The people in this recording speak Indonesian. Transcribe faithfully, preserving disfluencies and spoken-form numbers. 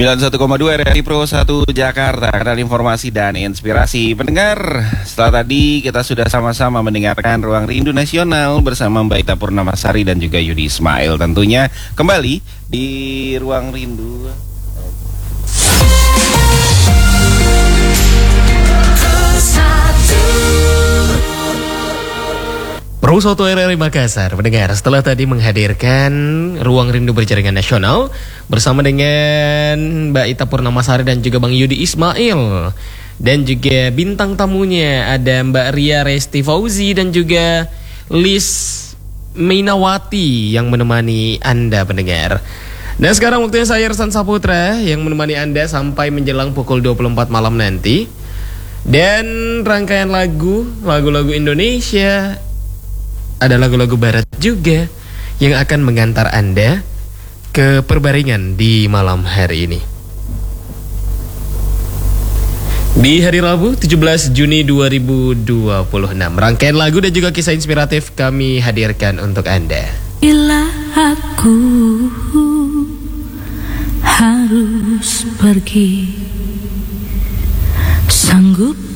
sembilan puluh satu koma dua R R I Pro satu Jakarta, kanal informasi dan inspirasi. Pendengar, setelah tadi kita sudah sama-sama mendengarkan Ruang Rindu Nasional bersama Mbak Ita Purnamasari dan juga Yudi Ismail. Tentunya kembali di Ruang Rindu. Pro satu R R I Makassar, pendengar, setelah tadi menghadirkan Ruang Rindu Berjaringan Nasional bersama dengan Mbak Ita Purnamasari dan juga Bang Yudi Ismail, dan juga bintang tamunya ada Mbak Ria Resti Fauzi dan juga Lis Mainawati yang menemani Anda, pendengar. Nah, sekarang waktunya saya Ersan Saputra yang menemani Anda sampai menjelang pukul dua puluh empat malam nanti. Dan rangkaian lagu, lagu-lagu Indonesia, ada lagu-lagu barat juga yang akan mengantar Anda ke perbaringan di malam hari ini. Di hari Rabu tujuh belas Juni dua ribu dua puluh enam, rangkaian lagu dan juga kisah inspiratif kami hadirkan untuk Anda. Bila aku harus pergi, sanggup